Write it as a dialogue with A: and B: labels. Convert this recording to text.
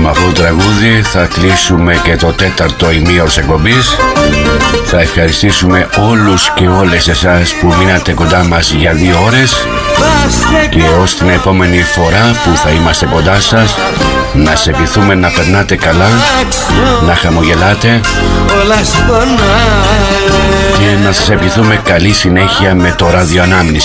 A: Με αυτό το τραγούδι θα κλείσουμε και το τέταρτο ημίωρο εκπομπής. Θα ευχαριστήσουμε όλους και όλες εσάς που μείνατε κοντά μας για 2 ώρες. Και ως την επόμενη φορά που θα είμαστε κοντά σας, να σας ευχηθούμε να περνάτε καλά, να χαμογελάτε και να σας ευχηθούμε καλή συνέχεια με το ραδιοανάμνηση.